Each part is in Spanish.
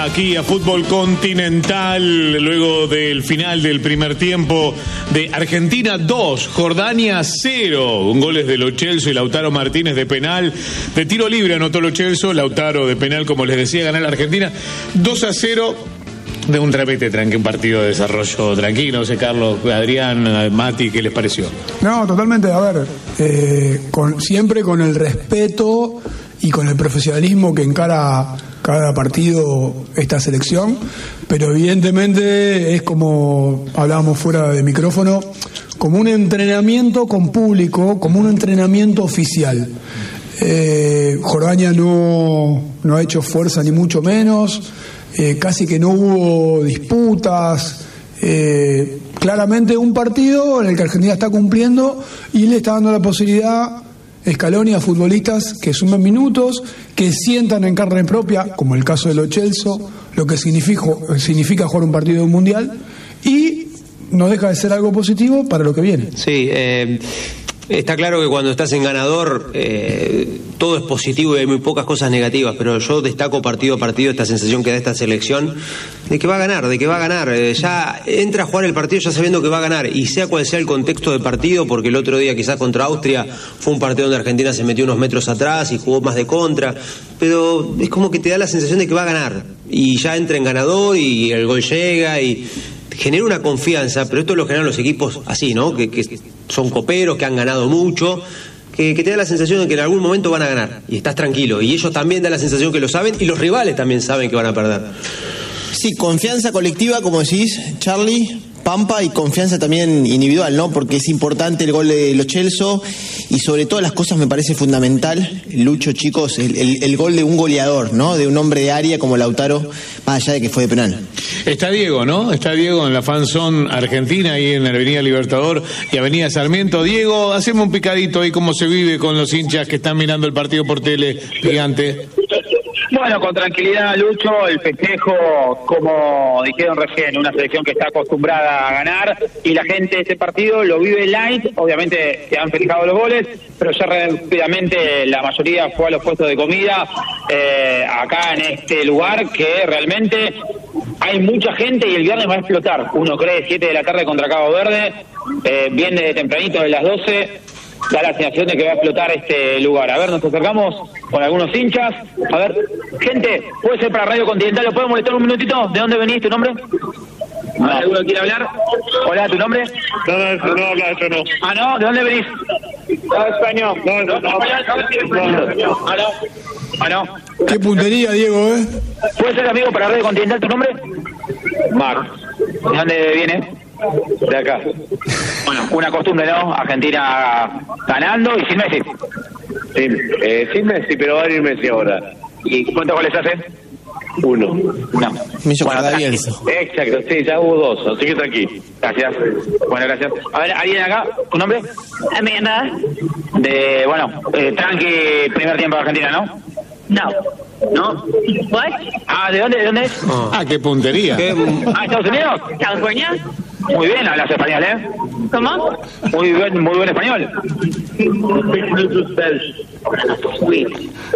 aquí a Fútbol Continental, luego del final del primer tiempo de Argentina 2, Jordania 0. Un goles de Lo Celso y Lautaro Martínez de penal. De tiro libre anotó Lo Celso, Lautaro de penal, como les decía, ganar la Argentina 2-0. De un trapete tranqui, un partido de desarrollo tranquilo. No sé, Carlos, Adrián, Mati, ¿qué les pareció? No, totalmente. A ver, siempre con el respeto y con el profesionalismo que encara cada partido esta selección, pero evidentemente es como hablábamos fuera de micrófono, como un entrenamiento con público, como un entrenamiento oficial. Jordania no ha hecho fuerza ni mucho menos. Casi que no hubo disputas, claramente un partido en el que Argentina está cumpliendo y le está dando la posibilidad Scaloni a futbolistas que sumen minutos, que sientan en carne propia, como el caso de Lo Celso, lo que significa jugar un partido de un mundial, y no deja de ser algo positivo para lo que viene. Sí, está claro que cuando estás en ganador todo es positivo y hay muy pocas cosas negativas, pero yo destaco partido a partido esta sensación que da esta selección de que va a ganar, ya entra a jugar el partido ya sabiendo que va a ganar, y sea cual sea el contexto de partido, porque el otro día quizás contra Austria fue un partido donde Argentina se metió unos metros atrás y jugó más de contra, pero es como que te da la sensación de que va a ganar y ya entra en ganador y el gol llega y genera una confianza, pero esto lo generan los equipos así, ¿no? Que son coperos, que han ganado mucho, que te da la sensación de que en algún momento van a ganar y estás tranquilo, y ellos también dan la sensación que lo saben y los rivales también saben que van a perder. Sí, confianza colectiva, como decís, Charlie, Pampa, y confianza también individual, ¿no? Porque es importante el gol de Lo Celso y sobre todas las cosas me parece fundamental, Lucho, chicos, el gol de un goleador, ¿no? De un hombre de área como Lautaro, más allá de que fue de penal. Está Diego, ¿no? Está Diego en la Fanzone Argentina, ahí en la Avenida Libertador y Avenida Sarmiento. Diego, hacemos un picadito ahí cómo se vive con los hinchas que están mirando el partido por tele, gigante. Bueno, con tranquilidad, Lucho, el festejo, como dijeron recién, una selección que está acostumbrada a ganar, y la gente de este partido lo vive light. Obviamente se han festejado los goles, pero ya rápidamente la mayoría fue a los puestos de comida acá en este lugar, que realmente hay mucha gente y el viernes va a explotar. Uno cree 7 de la tarde contra Cabo Verde, viene de tempranito de las 12, da la sensación de que va a explotar este lugar. A ver, nos acercamos con algunos hinchas. A ver, gente, puede ser para Radio Continental, ¿lo puedo molestar un minutito? ¿De dónde venís, tu nombre? ¿Alguno quiere hablar? Hola, ¿tu nombre? No habla eso, no. Ah, ¿no? ¿De dónde venís? Español. No. Qué puntería, Diego, ¿eh? ¿Puede ser amigo para Radio Continental, tu nombre? Marc. ¿De dónde viene? De acá. Bueno, una costumbre, ¿no? Argentina ganando y sin Messi. Sin Messi, pero va a ir Messi ahora. ¿Y cuántos goles hace? 1. No. Me hizo acordar Bielsa. Exacto, sí, ya hubo 2, así que tranquilo. Gracias. Bueno, gracias. A ver, ¿alguien acá? ¿Tu nombre? Amanda. Tranqui, primer tiempo de Argentina, ¿no? No. ¿No? What? Ah, ¿de dónde es? Qué puntería. ¿Estados Unidos? California. Muy bien, hablas español, ¿eh? ¿Cómo? Muy buen español. Sweet.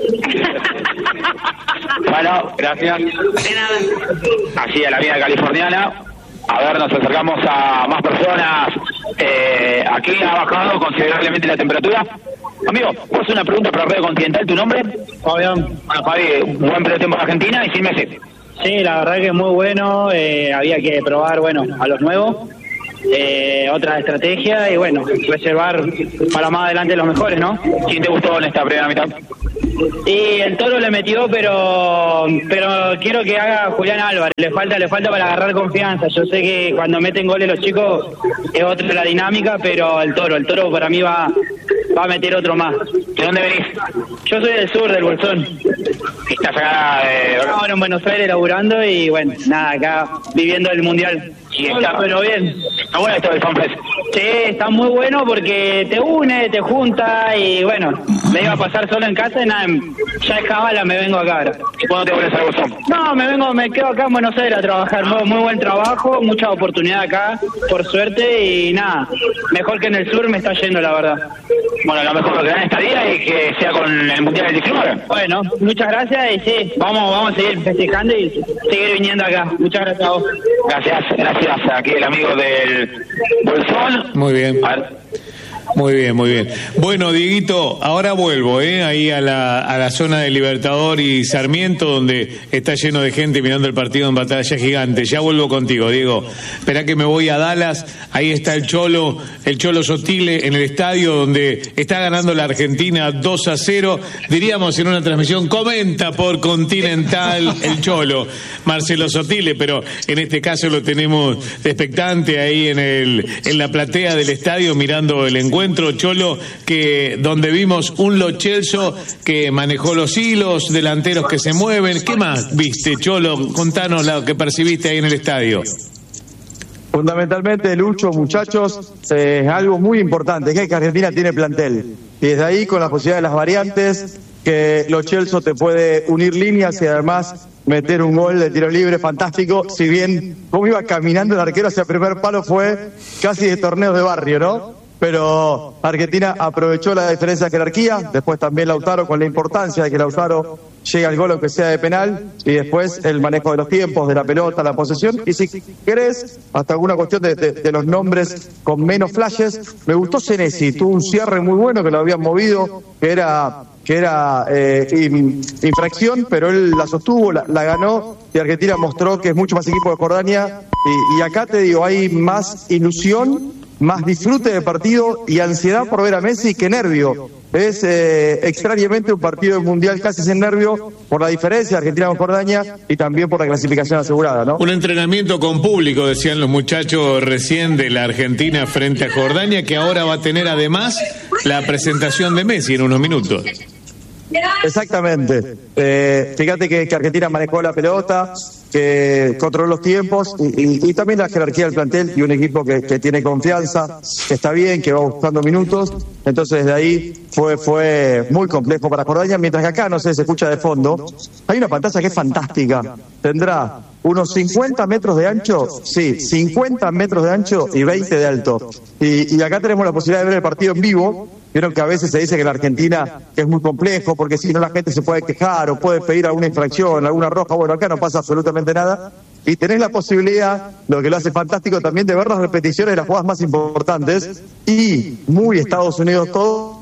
Bueno, gracias. De nada. Así a la vida californiana. A ver, nos acercamos a más personas. Aquí ha bajado considerablemente la temperatura. Amigo, ¿puedo hacer una pregunta para Radio Continental? ¿Tu nombre? Fabián. Bueno, Fabi, buen primer tiempo de Argentina y sin Messi. Sí, la verdad que es muy bueno. Había que probar, a los nuevos. Otra estrategia y reservar para más adelante los mejores, ¿no? ¿Quién te gustó en esta primera mitad? Y el Toro le metió, pero quiero que haga Julián Álvarez. Le falta para agarrar confianza. Yo sé que cuando meten goles los chicos es otra la dinámica, pero el Toro para mí va a meter otro más. ¿De dónde venís? Yo soy del sur, del Bolsón. ¿Estás acá? Ahora en Buenos Aires laburando y acá viviendo el Mundial. Y está, pero bien. Está bueno esto del FanFest. Sí, está muy bueno porque te une, te junta y bueno, me iba a pasar solo en casa y nada, ya es cábala, me vengo acá ahora. ¿Y cuándo te vuelves a Boston? No, me quedo acá en Buenos Aires a trabajar, muy buen trabajo, mucha oportunidad acá, por suerte y nada, mejor que en el sur me está yendo la verdad. Bueno, lo mejor que dan esta día y que sea con el Mundial del 19. Bueno, muchas gracias y sí, vamos a seguir festejando y seguir viniendo acá. Muchas gracias a vos. Gracias. Aquí el amigo del Bolsón. Muy bien. Muy bien. Bueno, Dieguito, ahora vuelvo ahí a la zona de Libertador y Sarmiento, donde está lleno de gente mirando el partido en Batalla Gigante. Ya vuelvo contigo, Diego. Esperá que me voy a Dallas. Ahí está el Cholo Sotile en el estadio donde está ganando la Argentina 2-0. Diríamos en una transmisión, comenta por Continental el Cholo, Marcelo Sotile, pero en este caso lo tenemos expectante ahí en la platea del estadio mirando el encuentro. Cholo, donde vimos un Lo Celso que manejó los hilos, delanteros que se mueven. ¿Qué más viste, Cholo? Contanos lo que percibiste ahí en el estadio. Fundamentalmente, Lucho, muchachos, es algo muy importante, que Argentina tiene plantel. Y desde ahí, con la posibilidad de las variantes, que Lo Celso te puede unir líneas y además meter un gol de tiro libre fantástico. Si bien como iba caminando el arquero hacia el primer palo, fue casi de torneos de barrio, ¿no? Pero Argentina aprovechó la diferencia de jerarquía, después también Lautaro con la importancia de que Lautaro llegue al gol aunque sea de penal, y después el manejo de los tiempos, de la pelota, la posesión, y si querés, hasta alguna cuestión de los nombres con menos flashes. Me gustó Senesi, tuvo un cierre muy bueno que lo habían movido, que era infracción, pero él la sostuvo, la ganó, y Argentina mostró que es mucho más equipo de Jordania, y acá te digo, hay más ilusión, más disfrute de partido y ansiedad por ver a Messi que nervio. Es extrañamente un partido de mundial casi sin nervio por la diferencia de Argentina con Jordania y también por la clasificación asegurada, ¿no? Un entrenamiento con público, decían los muchachos recién, de la Argentina frente a Jordania, que ahora va a tener además la presentación de Messi en unos minutos. Exactamente. Fíjate que Argentina manejó la pelota, que controló los tiempos y también la jerarquía del plantel, y un equipo que tiene confianza, que está bien, que va buscando minutos. Entonces de ahí fue muy complejo para Jordania, mientras que acá, no sé, se escucha de fondo, hay una pantalla que es fantástica. Tendrá unos 50 metros de ancho, sí, 50 metros de ancho y 20 de alto. Y acá tenemos la posibilidad de ver el partido en vivo. Vieron que a veces se dice que la Argentina es muy complejo, porque si no la gente se puede quejar o puede pedir alguna infracción, alguna roja. Bueno, acá no pasa absolutamente nada. Y tenés la posibilidad, lo que lo hace fantástico también, de ver las repeticiones de las jugadas más importantes. Y muy Estados Unidos todo.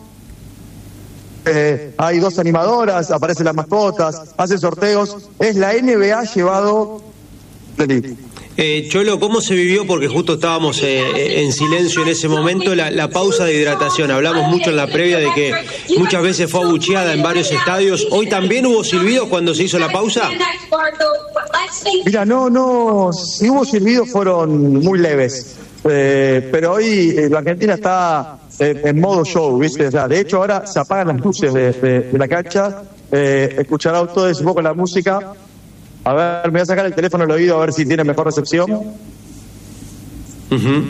Hay dos animadoras, aparecen las mascotas, hacen sorteos. Es la NBA llevado... Cholo, ¿cómo se vivió? Porque justo estábamos en silencio en ese momento, la pausa de hidratación. Hablamos mucho en la previa de que muchas veces fue abucheada en varios estadios. ¿Hoy también hubo silbidos cuando se hizo la pausa? Mira, no, si hubo silbidos fueron muy leves. Pero hoy la Argentina está en modo show, ¿viste? O sea, de hecho, ahora se apagan las luces de la cancha, escuchará ustedes un poco la música. A ver, me voy a sacar el teléfono del oído a ver si tiene mejor recepción. Uh-huh.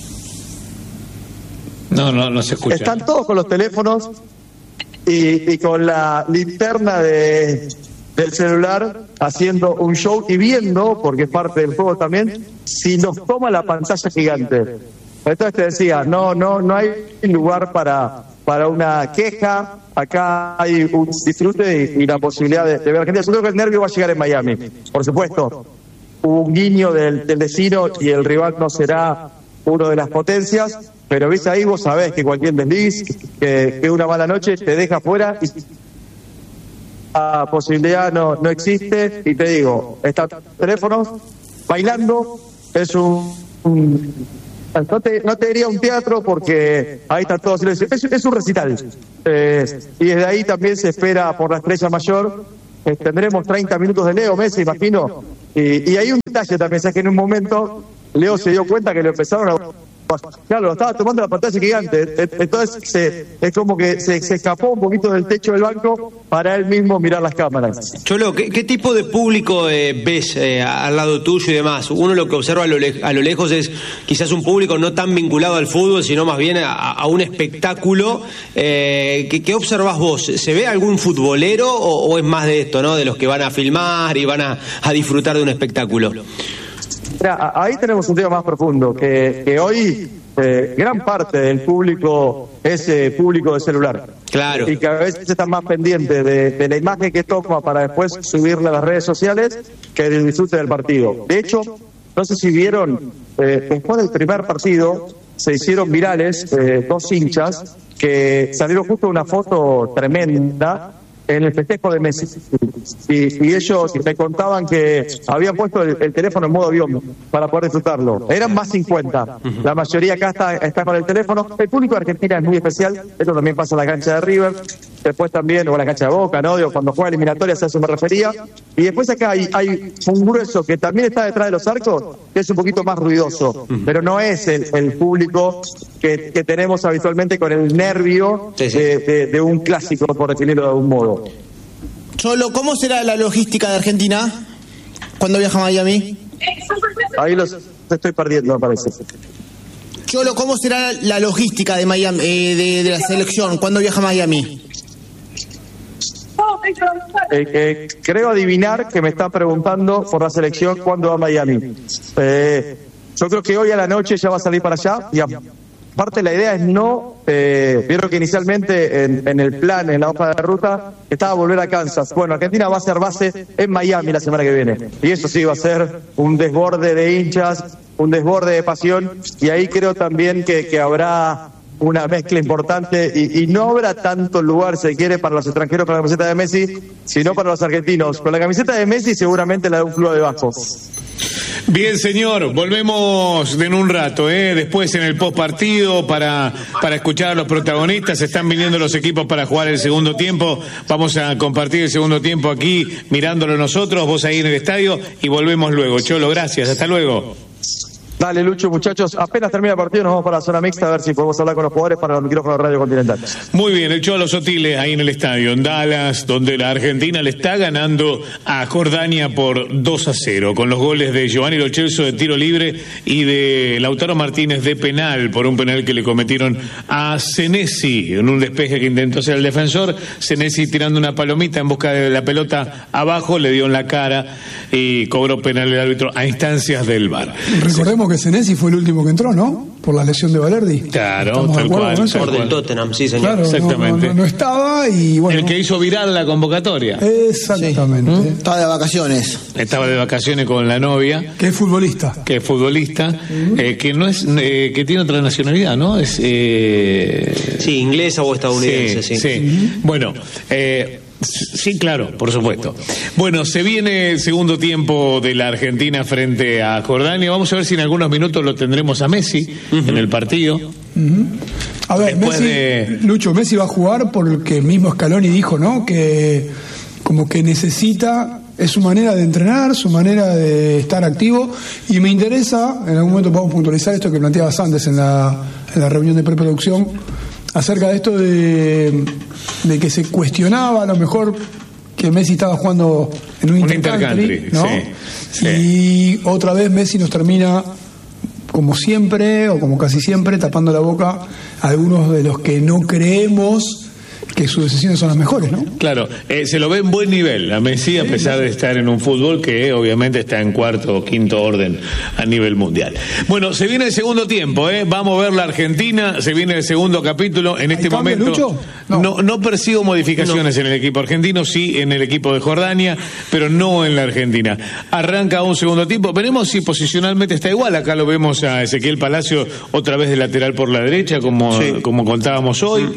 No se escucha. Están todos con los teléfonos y con la linterna del celular haciendo un show y viendo, porque es parte del juego también, si nos toma la pantalla gigante. Entonces te decía, no hay lugar para una queja. Acá hay un disfrute y la posibilidad de ver Argentina. Yo creo que el nervio va a llegar en Miami. Por supuesto, un guiño del vecino y el rival no será uno de las potencias, pero ves ahí, vos sabés que cualquier desliz, que una mala noche te deja fuera y la posibilidad no existe. Y te digo, están teléfonos bailando, es no te diría un teatro porque ahí está todo silencio. Es un recital. Y desde ahí también se espera por la estrella mayor. Tendremos 30 minutos de Leo Messi, imagino. Y hay un detalle también, es que en un momento Leo se dio cuenta que lo empezaron a Claro, lo estaba tomando la pantalla gigante, entonces es como que se escapó un poquito del techo del banco para él mismo mirar las cámaras. Cholo, ¿qué tipo de público ves al lado tuyo y demás? Uno lo que observa a lo lejos es quizás un público no tan vinculado al fútbol, sino más bien a un espectáculo. ¿Qué observás vos? ¿Se ve algún futbolero o es más de esto, ¿no? De los que van a filmar y van a disfrutar de un espectáculo. Mira, ahí tenemos un tema más profundo, que hoy gran parte del público es público de celular. Claro. Y que a veces están más pendientes de la imagen que toma para después subirla a las redes sociales que del disfrute del partido. De hecho, no sé si vieron, después del primer partido se hicieron virales 2 hinchas que salieron justo una foto tremenda en el festejo de Messi, y ellos me contaban que habían puesto el teléfono en modo avión para poder disfrutarlo. Eran más 50, la mayoría acá está con el teléfono. El público de Argentina es muy especial, esto también pasa en la cancha de River, después también, o en la cancha de Boca, ¿no? Digo, cuando juega eliminatorias, a eso me refería. Y después acá hay un grueso que también está detrás de los arcos, que es un poquito más ruidoso, pero no es el público que tenemos habitualmente con el nervio de un clásico, por definirlo de algún modo. Cholo, ¿cómo será la logística de Argentina cuando viaja a Miami? Ahí los estoy perdiendo, me parece. Cholo, ¿cómo será la logística de Miami, de la selección cuando viaja a Miami? Creo adivinar que me está preguntando por la selección cuándo va a Miami. Yo creo que hoy a la noche ya va a salir para allá. Y aparte la idea es no, vieron que inicialmente en el plan, en la hoja de ruta, estaba volver a Kansas. Bueno, Argentina va a ser base en Miami la semana que viene. Y eso sí va a ser un desborde de hinchas, un desborde de pasión. Y ahí creo también que habrá una mezcla importante y no habrá tanto lugar, si quiere, para los extranjeros con la camiseta de Messi, sino para los argentinos. Con la camiseta de Messi seguramente la de un club de Vasco. Bien, señor, volvemos en un rato, después en el post partido para escuchar a los protagonistas. Están viniendo los equipos para jugar el segundo tiempo. Vamos a compartir el segundo tiempo aquí mirándolo nosotros, vos ahí en el estadio, y volvemos luego. Cholo, gracias, hasta luego. Dale, Lucho, muchachos, apenas termina el partido nos vamos para la zona mixta a ver si podemos hablar con los jugadores para los micrófonos de Radio Continental. Muy bien, el Cholo Sotile ahí en el estadio, en Dallas, donde la Argentina le está ganando a Jordania por 2-0, con los goles de Giovanni Lo Celso de tiro libre y de Lautaro Martínez de penal, por un penal que le cometieron a Senesi, en un despeje que intentó hacer el defensor. Senesi tirando una palomita en busca de la pelota abajo, le dio en la cara y cobró penal el árbitro a instancias del VAR. Recordemos que Senesi fue el último que entró, ¿no? Por la lesión de Valerdi. Claro, tal cual. Por del Tottenham, sí, señor. Claro, exactamente. No estaba y bueno. El que hizo viral la convocatoria. Exactamente. Sí. Estaba de vacaciones. Estaba de vacaciones con la novia. Que es futbolista. Que no es, que tiene otra nacionalidad, ¿no? Es sí, inglesa o estadounidense, sí. Bueno, sí, claro, por supuesto. Bueno, se viene el segundo tiempo de la Argentina frente a Jordania. Vamos a ver si en algunos minutos lo tendremos a Messi en el partido. A ver, Lucho, Messi va a jugar porque mismo Scaloni dijo, ¿no? Que como que necesita, es su manera de entrenar, su manera de estar activo, y me interesa, en algún momento podemos puntualizar esto que planteabas antes en la reunión de preproducción, acerca de esto de que se cuestionaba a lo mejor que Messi estaba jugando en un intercountry, ¿no? Sí. Y otra vez Messi nos termina, como siempre, o como casi siempre, tapando la boca a algunos de los que no creemos que sus decisiones son las mejores, ¿no? Claro, se lo ve en buen nivel a Messi, a pesar de estar en un fútbol que obviamente está en cuarto o quinto orden a nivel mundial. Bueno, se viene el segundo tiempo, vamos a ver la Argentina, se viene el segundo capítulo. En este momento Lucho? No percibo modificaciones en el equipo argentino, sí en el equipo de Jordania, pero no en la Argentina. Arranca un segundo tiempo, veremos si posicionalmente está igual. Acá lo vemos a Ezequiel Palacio otra vez de lateral por la derecha, como contábamos hoy.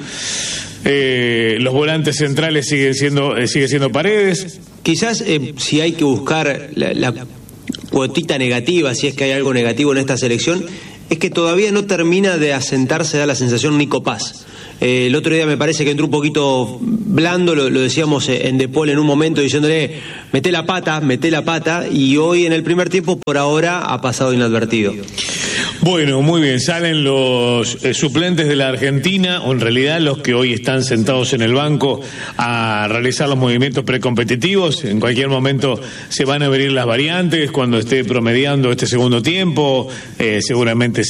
Los volantes centrales sigue siendo Paredes. Quizás si hay que buscar la cuotita negativa, si es que hay algo negativo en esta selección, es que todavía no termina de asentarse, da la sensación, Nico Paz. El otro día me parece que entró un poquito blando, lo decíamos en De Paul en un momento, diciéndole mete la pata, y hoy en el primer tiempo por ahora ha pasado inadvertido. Bueno, muy bien, salen los suplentes de la Argentina, o en realidad los que hoy están sentados en el banco a realizar los movimientos precompetitivos. En cualquier momento se van a abrir las variantes cuando esté promediando este segundo tiempo, seguramente